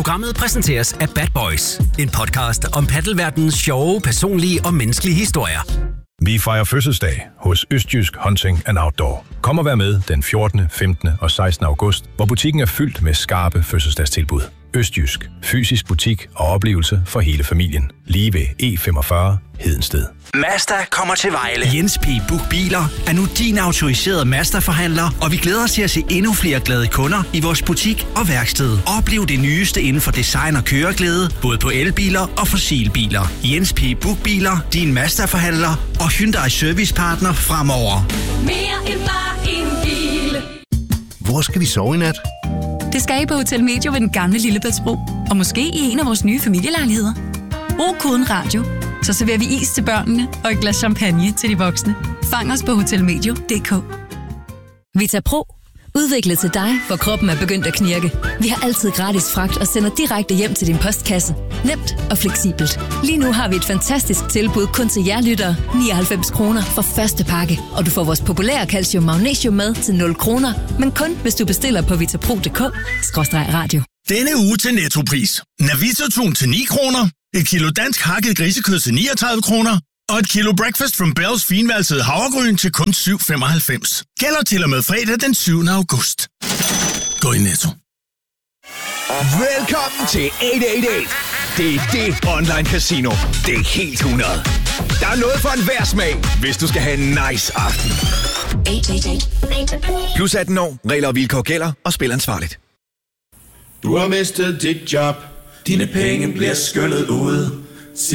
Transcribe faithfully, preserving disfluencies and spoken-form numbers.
Programmet præsenteres af Bad Boys, en podcast om paddelverdenens sjove, personlige og menneskelige historier. Vi fejrer fødselsdag hos Østjysk Hunting and Outdoor. Kom og vær med den fjortende, femtende og sekstende august, hvor butikken er fyldt med skarpe fødselsdagstilbud. Østjysk. Fysisk butik og oplevelse for hele familien. Lige ved E femogfyrre Hedensted. Mazda kommer til Vejle. Jens P. Book Biler er nu din autoriserede Mazda-forhandler, og vi glæder os til at se endnu flere glade kunder i vores butik og værksted. Oplev det nyeste inden for design og køreglæde, både på elbiler og fossilbiler. Jens P. Book Biler, din Mazda-forhandler og Hyundai Servicepartner fremover. Mere end bare en bil. Hvor skal vi sove i nat? Det skal I på Hotel Medio ved den gamle Lillebæltsbro. Og måske i en af vores nye familielejligheder. Brug koden radio, så serverer vi is til børnene og et glas champagne til de voksne. Fang os på hotel medio punktum d k. Vita Pro. Udviklet til dig, hvor kroppen er begyndt at knirke. Vi har altid gratis fragt og sender direkte hjem til din postkasse. Nemt og fleksibelt. Lige nu har vi et fantastisk tilbud kun til jer lyttere. nioghalvfems kroner for første pakke. Og du får vores populære calcium magnesium med til nul kroner. Men kun hvis du bestiller på vitapro punktum d k skråstreg radio. Denne uge til Nettopris. Navitatun til ni kroner. Et kilo dansk hakket grisekød til niogtredive kroner. Og et kilo Breakfast from Bells finvalsede havregryn til kun syv femoghalvfems. Gælder til og med fredag den syvende august. Gå i Netto. Velkommen til otte otte otte. Det er det online casino. Det er helt hundrede. Der er noget for enhver smag, hvis du skal have en nice aften. Plus atten år. Regler og vilkår gælder, og spil ansvarligt. Du har mistet dit job. Dine penge bliver skyllet ud.